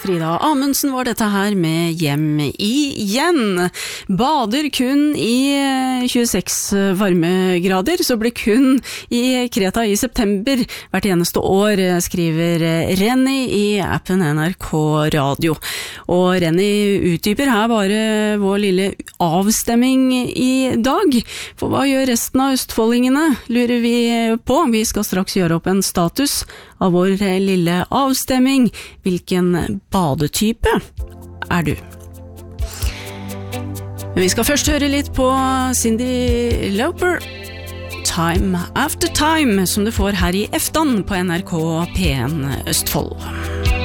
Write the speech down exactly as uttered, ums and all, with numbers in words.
Frida Amundsen var dette her med Hjem igjen. Bader kun i tjueseks varmegrader, så blir kun i Kreta i september hvert eneste år, skriver Renny i appen N R K Radio. Og Renny utdyper her bare vår lille avstemming i dag. For hva gjør resten av østfoldingene, lurer vi på. Vi skal straks gjøre opp en status av vår lille avstemming. Hvilken badetype er du? Men vi skal først høre litt på Cyndi Lauper, Time After Time, som du får her i Eftan på N R K P en Østfold.